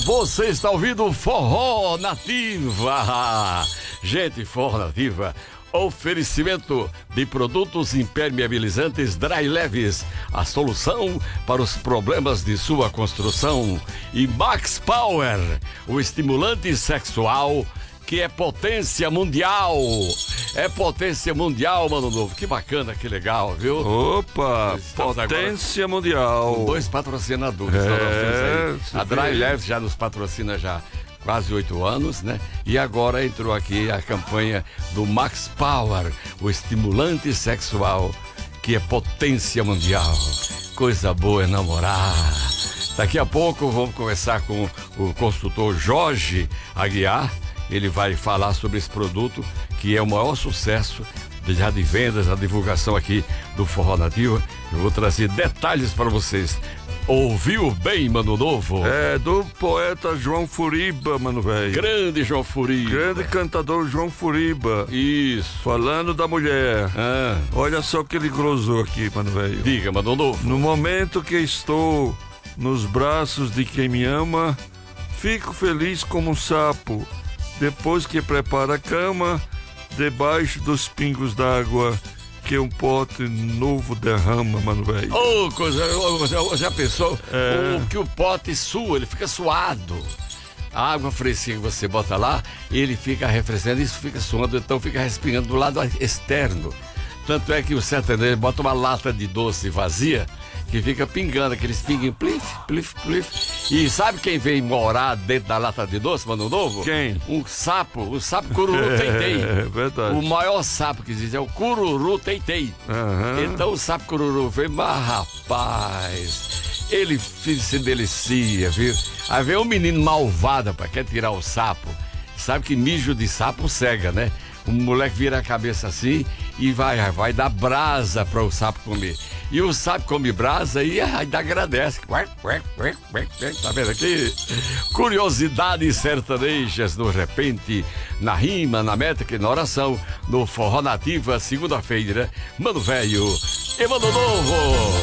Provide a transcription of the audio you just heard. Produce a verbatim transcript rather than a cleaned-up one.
Você está ouvindo Forró Nativa. Gente, Forró Nativa, oferecimento de produtos impermeabilizantes Dry Leves, a solução para os problemas de sua construção. E Max Power, o estimulante sexual que é potência mundial. É potência mundial, Mano Novo. Que bacana, que legal, viu? Opa, potência mundial. Dois patrocinadores. É, a Dry Leves já nos patrocina já quase oito anos, né? E agora entrou aqui a campanha do Max Power, o estimulante sexual que é potência mundial. Coisa boa é namorar. Daqui a pouco vamos conversar com o consultor Jorge Aguiar. Ele vai falar sobre esse produto que é o maior sucesso já de vendas, a divulgação aqui do Forró Nativa. Eu vou trazer detalhes para vocês. Ouviu bem, Mano Novo? É, do poeta João Furiba, mano velho. Grande João Furiba. Grande cantador João Furiba. Isso. Falando da mulher. Ah. Olha só o que ele grosou aqui, mano velho. Diga, Mano Novo. No momento que estou nos braços de quem me ama, fico feliz como um sapo. Depois que prepara a cama, debaixo dos pingos d'água que um pote novo derrama, mano velho. Ô, oh, coisa, já, já pensou? É. O, que o pote sua, ele fica suado. A água fresquinha que você bota lá, ele fica refrescando, isso fica suando, então fica respirando do lado externo. Tanto é que o sertanejo bota uma lata de doce vazia, que fica pingando, aqueles pinguinhos, plif, plif, plif. E sabe quem vem morar dentro da lata de doce, Mano Novo? Quem? Um sapo, o sapo cururu teitei. É verdade. O maior sapo que existe é o cururu teitei. Uhum. Então o sapo cururu vem, mas rapaz, ele se delicia, viu? Aí vem um menino malvado pra quer tirar o sapo. Sabe que mijo de sapo cega, né? O moleque vira a cabeça assim e vai, vai dar brasa para o sapo comer. E o sapo come brasa e ainda agradece. Tá vendo aqui? Curiosidades sertanejas no repente, na rima, na métrica e na oração, no Forró Nativa, segunda-feira, Mano Velho e Mano Novo.